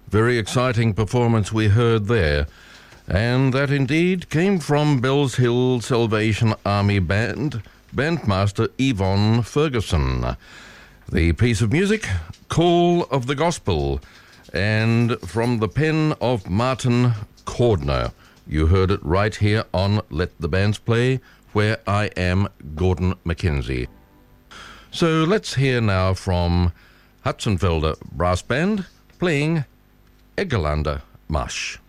Very exciting performance we heard there. And that indeed came from Bells Hill Salvation Army Band, Bandmaster Yvonne Ferguson. The piece of music, Call of the Gospel, and from the pen of Martin Cordner. You heard it right here on Let the Bands Play, where I am Gordon Mackenzie. So let's hear now from Hutzenfelder Brass Band playing Eggerlander Marsch.